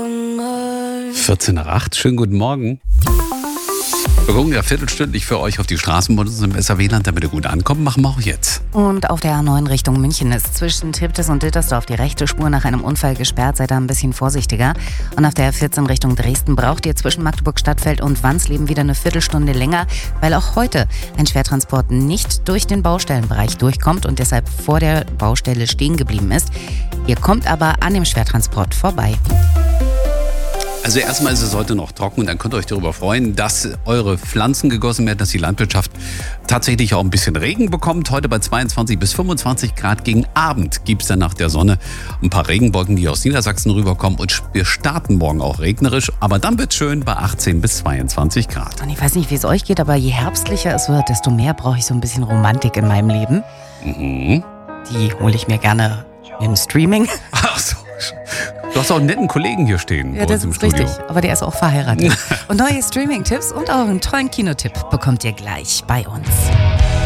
14 nach 8, schönen guten Morgen. Wir gucken ja viertelstündlich für euch auf die Straßenbahn im SAW-Land, damit ihr gut ankommt. Machen wir auch jetzt. Und auf der A9 Richtung München ist zwischen Triptis und Dittersdorf die rechte Spur nach einem Unfall gesperrt. Seid da ein bisschen vorsichtiger. Und auf der A14 Richtung Dresden braucht ihr zwischen Magdeburg-Stadtfeld und Wansleben wieder eine Viertelstunde länger, weil auch heute ein Schwertransport nicht durch den Baustellenbereich durchkommt und deshalb vor der Baustelle stehen geblieben ist. Ihr kommt aber an dem Schwertransport vorbei. Also erstmal ist es heute noch trocken und dann könnt ihr euch darüber freuen, dass eure Pflanzen gegossen werden, dass die Landwirtschaft tatsächlich auch ein bisschen Regen bekommt. Heute bei 22 bis 25 Grad. Gegen Abend gibt es dann nach der Sonne ein paar Regenwolken, die aus Niedersachsen rüberkommen. Und wir starten morgen auch regnerisch, aber dann wird es schön bei 18 bis 22 Grad. Und ich weiß nicht, wie es euch geht, aber je herbstlicher es wird, desto mehr brauche ich so ein bisschen Romantik in meinem Leben. Mhm. Die hole ich mir gerne im Streaming. Ach so. Du hast auch einen netten Kollegen hier stehen. Ja, das ist richtig, aber der ist auch verheiratet. Und neue Streaming-Tipps und auch einen tollen Kinotipp bekommt ihr gleich bei uns.